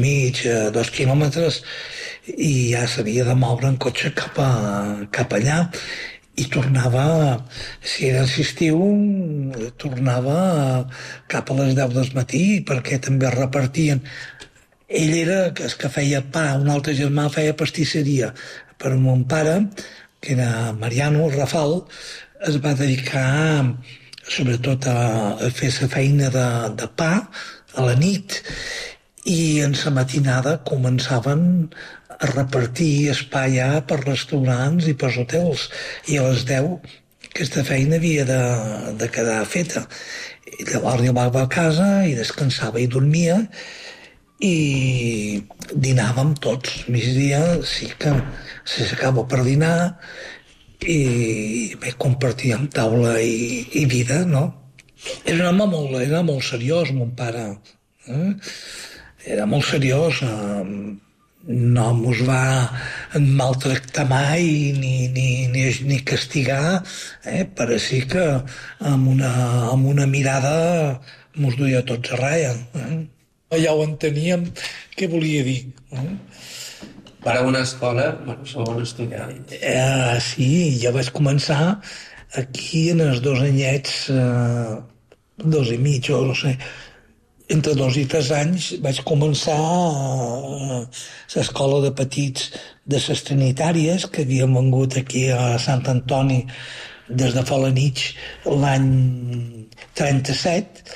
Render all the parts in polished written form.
mig, 2 quilòmetres, i ja s'havia de moure en cotxe cap allà, i tornava, si era estiu, tornava cap a les 10 del matí, perquè també repartien. Ell era el que feia pa, un altre germà feia pastisseria. Però mon pare, que era Mariano Rafal, es va dedicar sobretot a fer la feina de pa a la nit, i en la matinada començaven a repartir el pa ja per restaurants i per hotels, i a les 10 aquesta feina havia de quedar feta. I llavors jo anava a casa i descansava i dormia, i dinàvem tots. A migdia sí que s'aixecava per dinar, i bé, compartíem taula i vida, no? Era molt seriós, mon pare. Era molt seriós, no mos va maltractar mai ni castigar, però sí que amb una mirada mos duia tots a ratlla. Ja ho enteníem què volia dir. Per a una escola, segon estudiant. Sí, jo vaig començar aquí en els 2 anyets, 2 i mig, o no sé, entre 2 i 3 anys vaig començar a l'escola de petits de les Trinitàries, que havien vengut aquí a Sant Antoni des de Felanitx l'any 37,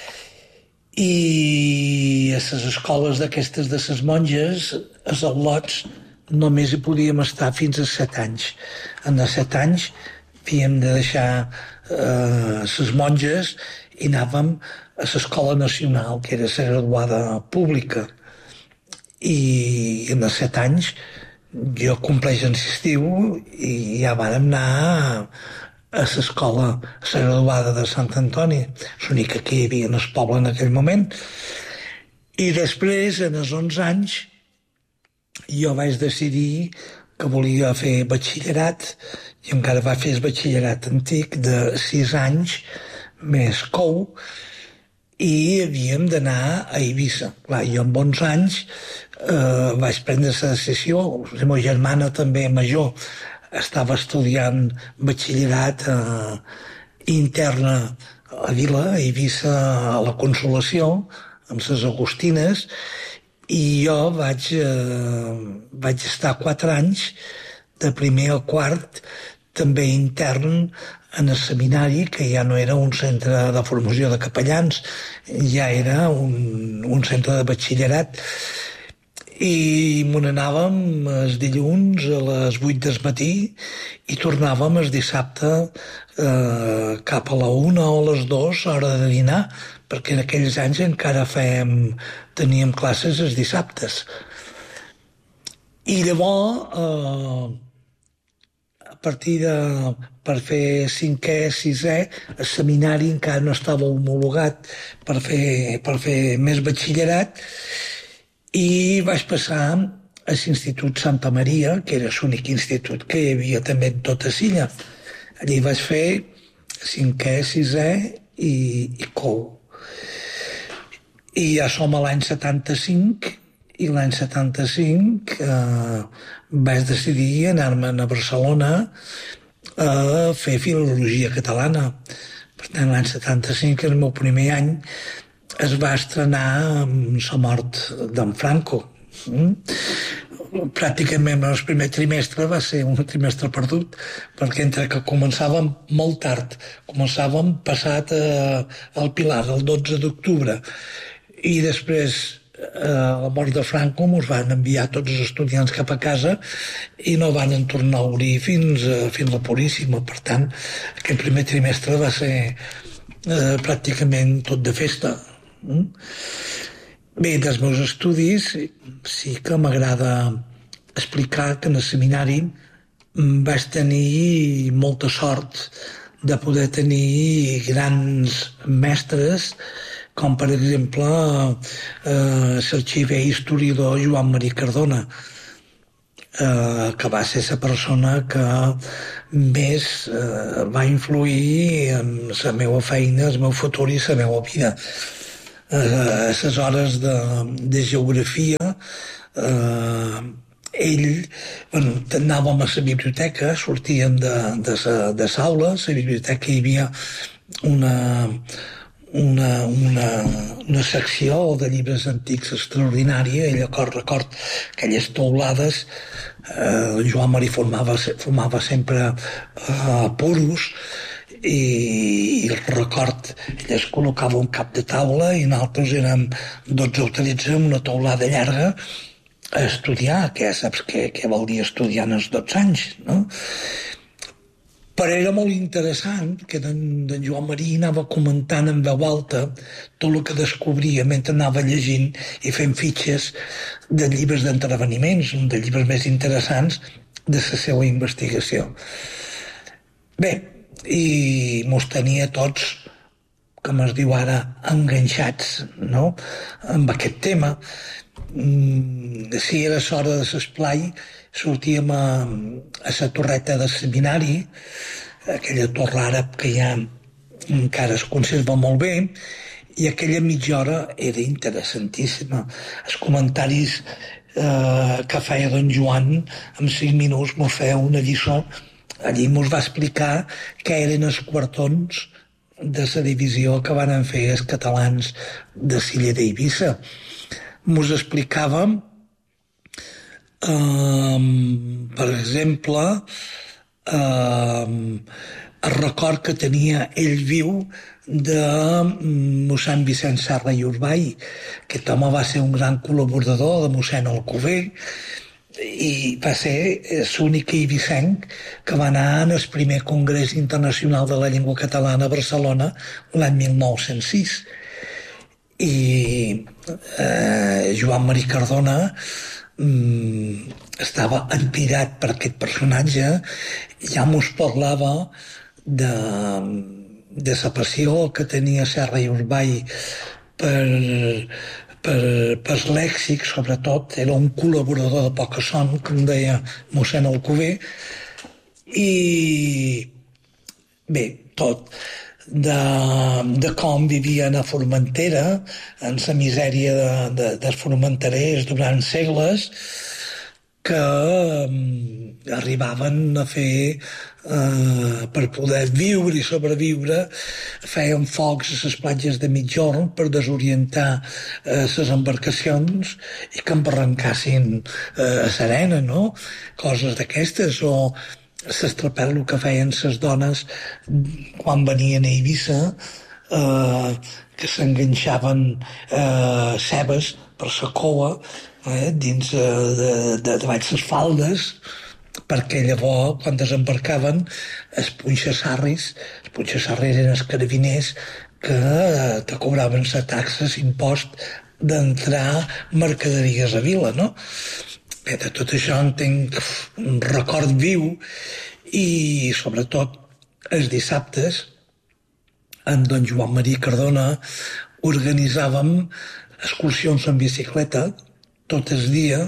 i a les escoles d'aquestes de les monges, als al·lots, només hi podíem estar fins als 7 anys. En els 7 anys havíem de deixar les monges i anàvem a l'escola nacional, que era la graduada pública. I en els 7 anys jo compleix en l'estiu i ja vàrem anar a l'escola, a la graduada de Sant Antoni, l'única que hi havia en el poble en aquell moment. I després, en els 11 anys, jo vaig decidir que volia fer batxillerat, i encara vaig fer el batxillerat antic de 6 anys, més COU, i havíem d'anar a Eivissa. Clar, jo amb 11 anys vaig prendre la decisió, la meva germana també major estava estudiant batxillerat interna a Vila, a Eivissa, a la Consolació, amb les Agustines, i jo vaig estar 4 anys, de primer a quart, també intern en el seminari, que ja no era un centre de formació de capellans, ja era un centre de batxillerat, i me n'anàvem els dilluns a les 8 del matí i tornàvem el dissabte cap a la 1 o a les 2, hora de dinar, perquè en aquells anys encara teníem classes els dissabtes. I llavors, a partir per fer 5è, 6è, el seminari encara no estava homologat per fer més batxillerat, i vaig passar a l'Institut Santa Maria, que era l'únic institut que hi havia també en tota Silla. Allí vaig fer 5è, 6è i COU. I ja som a l'any 75, i l'any 75 vaig decidir anar-me'n a Barcelona a fer filologia catalana. Per tant, l'any 75, que és el meu primer any, es va estrenar amb la mort d'en Franco. Pràcticament el primer trimestre va ser un trimestre perdut, perquè entre que començàvem molt tard, començàvem passat al Pilar, el 12 d'octubre, i després a la mort de Franco ens van enviar tots els estudiants cap a casa i no van tornar a obrir fins la Puríssima. Per tant, aquest primer trimestre va ser pràcticament tot de festa. Bé, dels meus estudis sí que m'agrada explicar que en el seminari vaig tenir molta sort de poder tenir grans mestres, com per exemple l'arxiver historiador Joan Maria Cardona, que va ser la persona que més va influir en la meva feina, el meu futur i la meva vida. A les hores de geografia ell, bueno, anàvem a la biblioteca, sortíem de l'aula, a la biblioteca hi havia una secció de llibres antics extraordinària, i record aquelles teulades, Joan Marí formava sempre puros, i record, ell es col·locava un cap de taula i nosaltres érem 12 o 13 en una teulada llarga a estudiar, que ja saps què vol dir estudiar als 12 anys, no? Però era molt interessant que d'en Joan Marí anava comentant en veu alta tot el que descobria mentre anava llegint i fent fitxes de llibres d'entreveniments, un dels llibres més interessants de la seva investigació. Bé, i mos tenia tots, com es diu ara, enganxats, no?, amb aquest tema. Si era l'hora de l'esplai, sortíem a la torreta del seminari, aquella torre àrab que ja encara es conserva molt bé, i aquella mitja hora era interessantíssima. Els comentaris que feia don Joan en 5 minuts mos feia una lliçó. Allí mos va explicar què eren els quartons de la divisió que van fer els catalans de l'illa d'Eivissa. Mos explicava, per exemple, el record que tenia ell viu de mossèn Vicent Serra i Urball. Aquest home va ser un gran col·laborador de mossèn Alcover i va ser l'únic eivissenc que va anar en el primer Congrés Internacional de la Llengua Catalana a Barcelona l'any 1906. I Joan Marí Cardona estava admirat per aquest personatge. Ja mos parlava de la passió que tenia Serra i Urball per lèxic, sobretot. Era un col·laborador de poca son, com deia mossèn Alcover. I bé, tot de com vivien a Formentera, en la misèria dels formenterers durant segles, que arribaven a fer, per poder viure i sobreviure, feien focs a les platges de migjorn per desorientar les embarcacions i que embarrancassin a l'arena, no? Coses d'aquestes, o l'estrapel·lo que feien les dones quan venien a Eivissa, que s'enganxaven cebes per la cua dins de baix les faldes, perquè llavors, quan desembarcaven, els punxassarris eren els carabiners que te cobraven la taxa, l'impost d'entrar mercaderies a vila, no? Bé, de tot això en tinc un record viu, i sobretot els dissabtes amb don Joan Marí Cardona organitzàvem excursions en bicicleta tot el dia,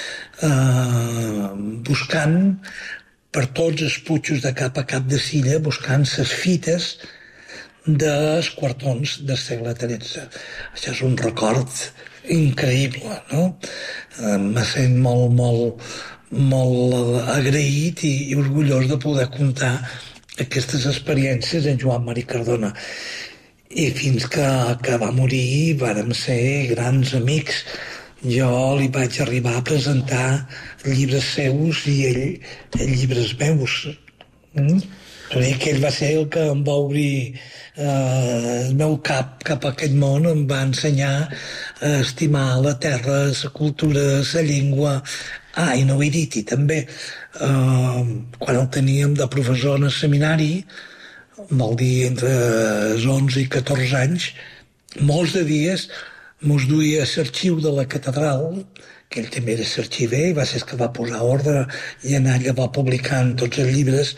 buscant per tots els putxos de cap a cap de Silla, buscant les fites dels quartons del segle XIII. Això és un record increïble, no? Me sent molt agraït i orgullós de poder contar aquestes experiències en Joan Marí Cardona. I fins que va morir vàrem ser grans amics. Jo li vaig arribar a presentar llibres seus i ell llibres meus. Que ell va ser el que em va obrir el meu cap a aquest món, em va ensenyar a estimar la terra, la cultura, la llengua. I no ho he dit, i també quan el teníem de professor en el seminari, vol dir entre 11 i 14 anys, molts de dies mos duia a l'arxiu de la catedral, que ell també era l'arxiver, i va ser el que va posar ordre, i en allà va publicant tots els llibres,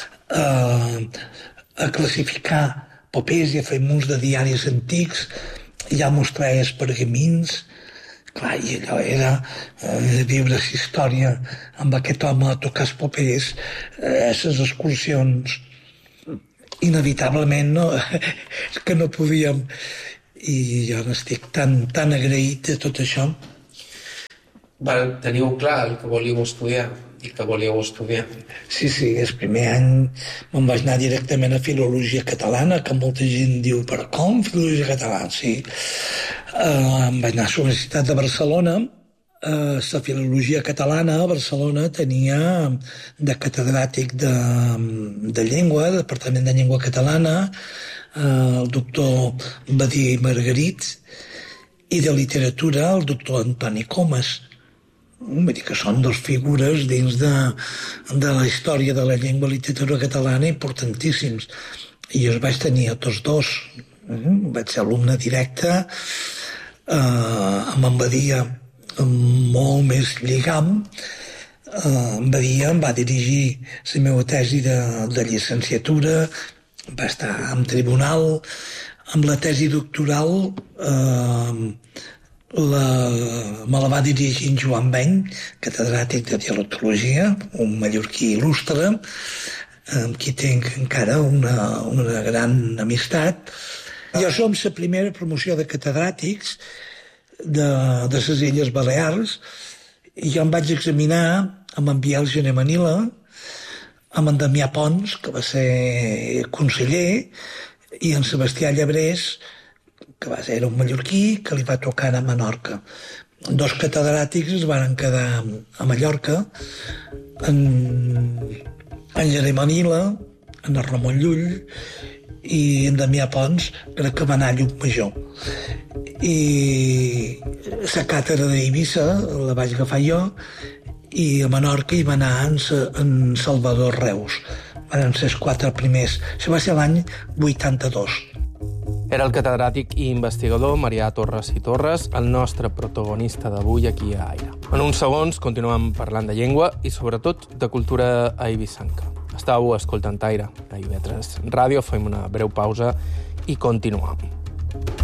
a classificar papers i a fer munts de diaris antics. Ja mos traia els pergamins. Clar, i allò era viure la història amb aquest home a tocar els papers, les excursions. Inevitablement que no podíem, i jo n'estic tan agraït de tot això. teniu clar el que volíeu estudiar i que volíeu estudiar. Sí, el primer any me'n vaig anar directament a Filologia Catalana, que molta gent diu, però com Filologia Catalana? Sí. Em vaig anar a la Universitat de Barcelona. La Filologia Catalana a Barcelona tenia de catedràtic de llengua, Departament de Llengua Catalana, el doctor Badí Margarit, i de literatura el doctor Antoni Comas. Vull dir que són dos figures dins de la història de la llengua i literatura catalana importantíssims. I jo els vaig tenir a tots dos. Vaig ser alumne directe, amb en Badia molt més lligam. En Badia em va dirigir la meva tesi de llicenciatura, va estar en tribunal. Amb la tesi doctoral me la va dirigir en Joan Beny, catedràtic de dialectologia, un mallorquí il·lustre, amb qui tinc encara una gran amistat. Jo som la primera promoció de catedràtics de les Illes Balears, i jo em vaig examinar amb en Biel Gené Manila, amb en Damià Pons, que va ser conseller, i en Sebastià Llebrés, que va ser un mallorquí, que li va tocar a Menorca. Dos catedràtics es van quedar a Mallorca, en Gené Manila, en el Ramon Llull, i en Damià Pons crec que va anar a Llucmajor. I la càtedra d'Eivissa la vaig agafar jo, i a Menorca hi va anar en Salvador Reus. Van ser els 4 primers. Això va ser l'any 82. Era el catedràtic i investigador Marià Torres i Torres, el nostre protagonista d'avui aquí a Aire. En uns segons continuem parlant de llengua i sobretot de cultura eivissenca. Estàu escoltant Aire, a IB3 Ràdio, fem una breu pausa i continuem.